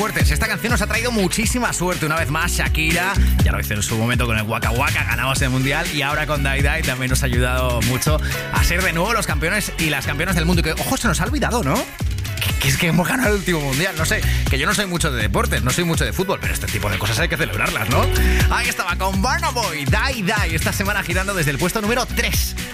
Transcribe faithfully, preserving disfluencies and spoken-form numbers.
Fuertes. Esta canción nos ha traído muchísima suerte. Una vez más, Shakira, ya lo hizo en su momento con el Waka Waka, ganamos el Mundial, y ahora con Dai Dai también nos ha ayudado mucho a ser de nuevo los campeones y las campeonas del mundo. Y que, ojo, se nos ha olvidado, ¿no? Que, que es que hemos ganado el último Mundial. No sé, que yo no soy mucho de deportes, no soy mucho de fútbol, pero este tipo de cosas hay que celebrarlas, ¿no? Ahí estaba con Burna Boy, Dai Dai, esta semana girando desde el puesto número tres